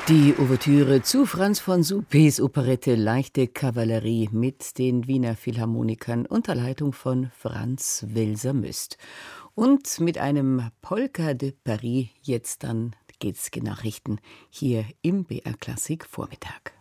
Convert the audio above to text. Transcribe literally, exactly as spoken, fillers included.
Die Ouvertüre zu Franz von Suppes Operette Leichte Kavallerie mit den Wiener Philharmonikern unter Leitung von Franz Welser-Möst. Und mit einem Polka de Paris jetzt dann geht's Nachrichten hier im B R Klassik Vormittag.